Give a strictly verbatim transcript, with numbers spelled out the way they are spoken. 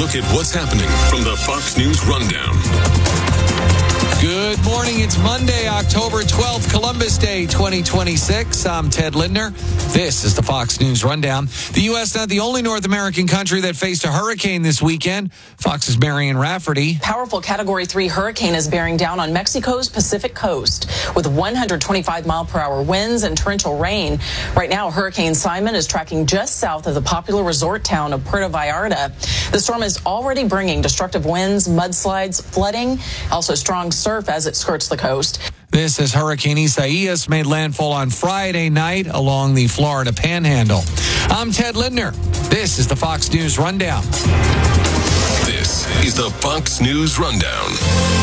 look at what's happening from the Fox News Rundown. Good morning. It's Monday, October twelfth, Columbus Day, twenty twenty-six. I'm Ted Lindner. This is the Fox News Rundown. The U S not the only North American country that faced a hurricane this weekend. Fox's Marion Rafferty. Powerful Category three hurricane is bearing down on Mexico's Pacific coast with one hundred twenty-five mile per hour winds and torrential rain. Right now, Hurricane Simon is tracking just south of the popular resort town of Puerto Vallarta. The storm is already bringing destructive winds, mudslides, flooding, also strong surf as it skirts the coast. This is Hurricane Isaias made landfall on Friday night along the Florida Panhandle. I'm Ted Lindner. This is the Fox News Rundown. This is the Fox News Rundown.